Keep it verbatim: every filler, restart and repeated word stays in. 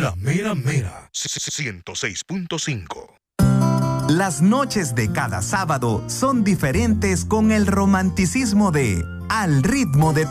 La mera mera. ciento seis punto cinco. Las noches de cada sábado son diferentes con el romanticismo de Al ritmo de